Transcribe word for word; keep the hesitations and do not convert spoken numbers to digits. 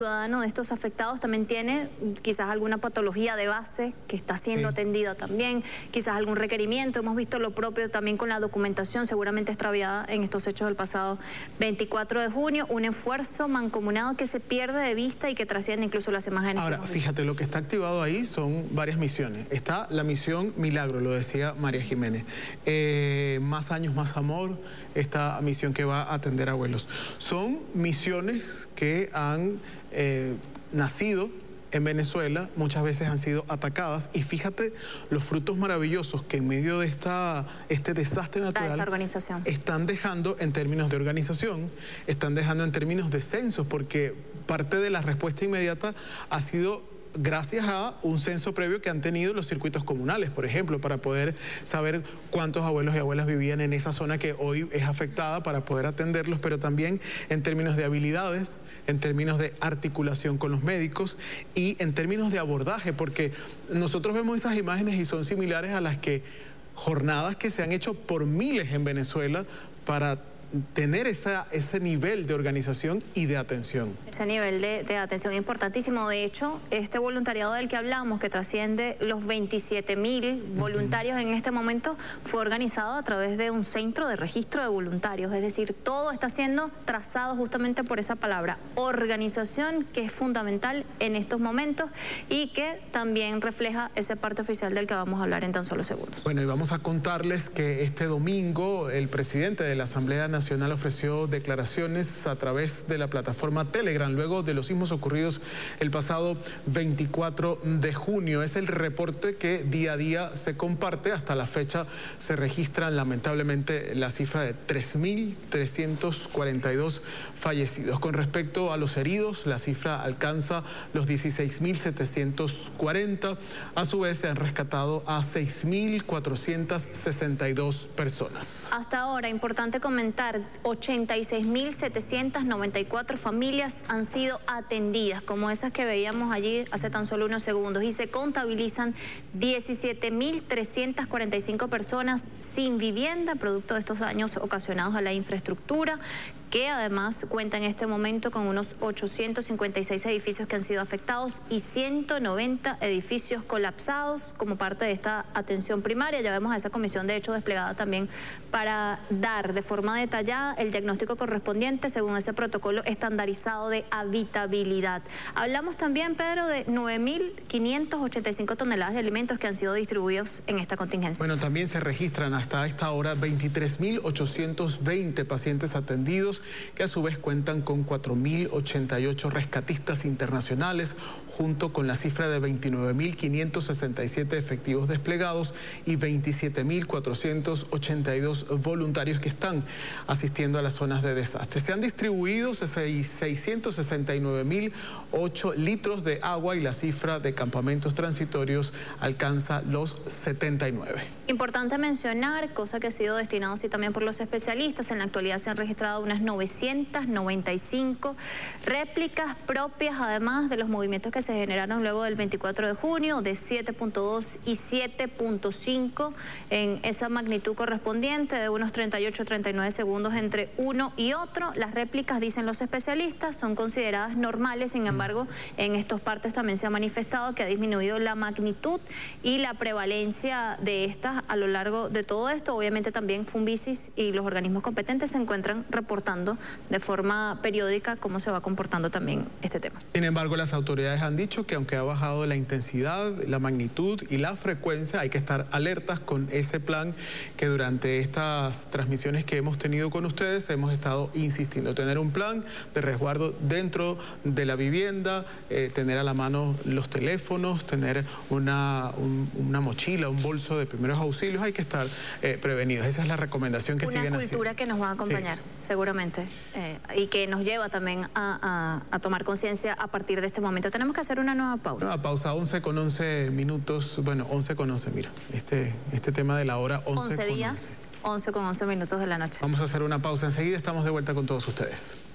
ciudadano de estos afectados también tiene quizás alguna patología de base que está siendo sí. atendida también, quizás algún requerimiento. Hemos visto lo propio también con la documentación seguramente extraviada en estos hechos del pasado veinticuatro de junio, un esfuerzo mancomunado que se pierde de vista y que trasciende incluso las imágenes. Ahora, fíjate, lo que está activado ahí son varias misiones. Está la misión Milagro, lo decía María Jiménez. Eh, más años, más amor, esta misión que va a atender a abuelos. Son misiones que han eh, nacido en Venezuela, muchas veces han sido atacadas, y fíjate los frutos maravillosos que en medio de esta, este desastre natural esa organización. están dejando en términos de organización, están dejando en términos de censos, porque parte de la respuesta inmediata ha sido gracias a un censo previo que han tenido los circuitos comunales, por ejemplo, para poder saber cuántos abuelos y abuelas vivían en esa zona que hoy es afectada, para poder atenderlos, pero también en términos de habilidades, en términos de articulación con los médicos y en términos de abordaje, porque nosotros vemos esas imágenes y son similares a las que jornadas que se han hecho por miles en Venezuela para tener esa, ese nivel de organización y de atención. Ese nivel de, de atención importantísimo. De hecho, este voluntariado del que hablamos, que trasciende los veintisiete mil voluntarios uh-huh. en este momento, fue organizado a través de un centro de registro de voluntarios. Es decir, todo está siendo trazado justamente por esa palabra, organización, que es fundamental en estos momentos y que también refleja ese parte oficial del que vamos a hablar en tan solo segundos. Bueno, y vamos a contarles que este domingo el presidente de la Asamblea Nacional Nacional ofreció declaraciones a través de la plataforma Telegram luego de los sismos ocurridos el pasado veinticuatro de junio. Es el reporte que día a día se comparte. Hasta la fecha se registran lamentablemente la cifra de tres mil trescientos cuarenta y dos fallecidos. Con respecto a los heridos, la cifra alcanza los dieciséis mil setecientos cuarenta. A su vez se han rescatado a seis mil cuatrocientas sesenta y dos personas. Hasta ahora, importante comentar, ochenta y seis mil setecientas noventa y cuatro familias han sido atendidas, como esas que veíamos allí hace tan solo unos segundos, y se contabilizan diecisiete mil trescientas cuarenta y cinco personas sin vivienda, producto de estos daños ocasionados a la infraestructura, que además cuenta en este momento con unos ochocientos cincuenta y seis edificios que han sido afectados y ciento noventa edificios colapsados como parte de esta atención primaria. Ya vemos a esa comisión de hecho desplegada también para dar de forma detallada el diagnóstico correspondiente según ese protocolo estandarizado de habitabilidad. Hablamos también, Pedro, de nueve mil quinientas ochenta y cinco toneladas de alimentos que han sido distribuidos en esta contingencia. Bueno, también se registran hasta esta hora veintitrés mil ochocientos veinte pacientes atendidos, que a su vez cuentan con cuatro mil ochenta y ocho rescatistas internacionales, junto con la cifra de veintinueve mil quinientos sesenta y siete efectivos desplegados y veintisiete mil cuatrocientos ochenta y dos voluntarios que están asistiendo a las zonas de desastre. Se han distribuido seiscientos sesenta y nueve mil ocho litros de agua y la cifra de campamentos transitorios alcanza los setenta y nueve. Importante mencionar, cosa que ha sido destinado sí también por los especialistas, en la actualidad se han registrado unas novecientas noventa y cinco réplicas propias, además de los movimientos que se generaron luego del veinticuatro de junio, de siete punto dos y siete punto cinco en esa magnitud correspondiente, de unos treinta y ocho a treinta y nueve segundos entre uno y otro. Las réplicas, dicen los especialistas, son consideradas normales, sin embargo, en estos partes también se ha manifestado que ha disminuido la magnitud y la prevalencia de estas a lo largo de todo esto. Obviamente también Funvisis y los organismos competentes se encuentran reportando de forma periódica cómo se va comportando también este tema. Sin embargo, las autoridades han dicho que aunque ha bajado la intensidad, la magnitud y la frecuencia, hay que estar alertas con ese plan que durante estas transmisiones que hemos tenido con ustedes hemos estado insistiendo. Tener un plan de resguardo dentro de la vivienda, eh, tener a la mano los teléfonos, tener una, un, una mochila, un bolso de primeros auxilios. Hay que estar eh, prevenidos. Esa es la recomendación que siguen haciendo. Una cultura que nos va a acompañar, sí, seguramente, eh, y que nos lleva también a, a, a tomar conciencia a partir de este momento. Tenemos que hacer una nueva pausa. Una pausa, once con once minutos, bueno, once con once, mira, este, este tema de la hora once once días, once con once minutos de la noche. Vamos a hacer una pausa, enseguida estamos de vuelta con todos ustedes.